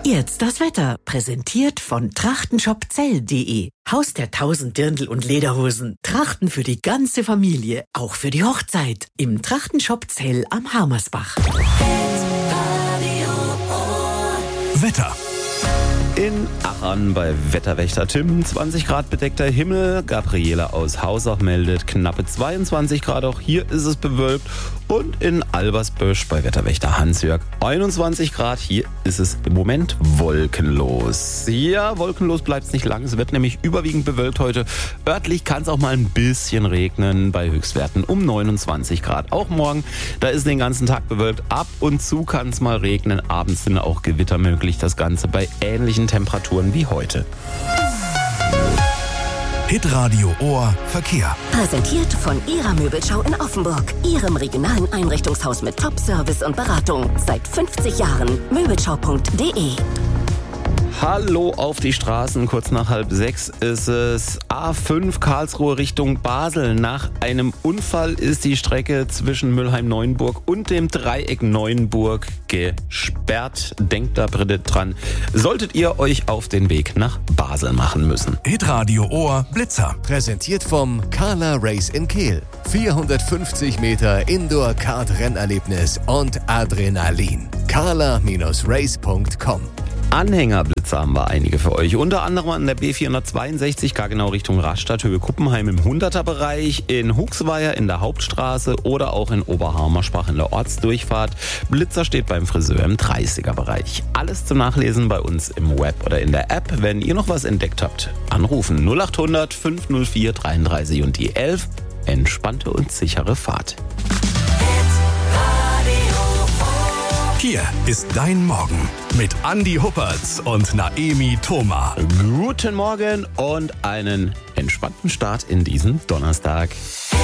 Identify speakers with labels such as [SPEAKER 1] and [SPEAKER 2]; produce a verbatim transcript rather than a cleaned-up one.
[SPEAKER 1] Jetzt das Wetter, präsentiert von trachtenshopzell punkt de. Haus der tausend Dirndl und Lederhosen. Trachten für die ganze Familie, auch für die Hochzeit. Im Trachtenshop Zell am Harmersbach.
[SPEAKER 2] Wetter.
[SPEAKER 3] In Aachen bei Wetterwächter Tim, zwanzig Grad bedeckter Himmel. Gabriele aus Hausach meldet knappe zweiundzwanzig Grad, auch hier ist es bewölkt. Und in Albersbösch bei Wetterwächter Hans-Jörg einundzwanzig Grad, hier ist es im Moment wolkenlos. Ja, wolkenlos bleibt es nicht lang, es wird nämlich überwiegend bewölkt heute. Örtlich kann es auch mal ein bisschen regnen bei Höchstwerten um neunundzwanzig Grad. Auch morgen, da ist den ganzen Tag bewölkt, ab und zu kann es mal regnen. Abends sind auch Gewitter möglich, das Ganze bei ähnlichen Temperaturen wie heute.
[SPEAKER 2] Hitradio Ohr Verkehr.
[SPEAKER 4] Präsentiert von Ihrer Möbelschau in Offenburg. Ihrem regionalen Einrichtungshaus mit Top-Service und Beratung. Seit fünfzig Jahren. Möbelschau punkt de.
[SPEAKER 3] Hallo auf die Straßen, kurz nach halb sechs ist es. A fünf Karlsruhe Richtung Basel. Nach einem Unfall ist die Strecke zwischen Mülheim-Neuenburg und dem Dreieck Neuenburg gesperrt. Denkt da bitte dran, solltet ihr euch auf den Weg nach Basel machen müssen.
[SPEAKER 2] Hitradio Ohr Blitzer.
[SPEAKER 5] Präsentiert vom Carla Race in Kehl. vierhundertfünfzig Meter Indoor-Kart-Rennerlebnis und Adrenalin. carla Race punkt com.
[SPEAKER 3] Anhängerblitzer haben wir einige für euch. Unter anderem an der B vierhundertzweiundsechzig, gar genau Richtung Rastatt, Höhe Kuppenheim im hunderter-Bereich, in Huxweier in der Hauptstraße oder auch in Oberharmersbach in der Ortsdurchfahrt. Blitzer steht beim Friseur im dreißiger-Bereich. Alles zum Nachlesen bei uns im Web oder in der App. Wenn ihr noch was entdeckt habt, anrufen null acht hundert fünf null vier dreiunddreißig und die elf. Entspannte und sichere Fahrt.
[SPEAKER 2] Hier ist dein Morgen mit Andi Huppertz und Naemi Thoma.
[SPEAKER 3] Guten Morgen und einen entspannten Start in diesen Donnerstag.